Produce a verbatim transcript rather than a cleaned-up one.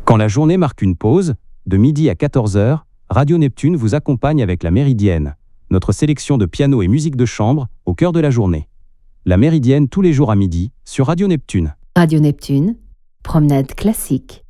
Quand la journée marque une pause, de midi à quatorze heures, Radio Neptune vous accompagne avec La Méridienne, notre sélection de piano et musique de chambre au cœur de la journée. La Méridienne tous les jours à midi sur Radio Neptune. Radio Neptune, promenade classique.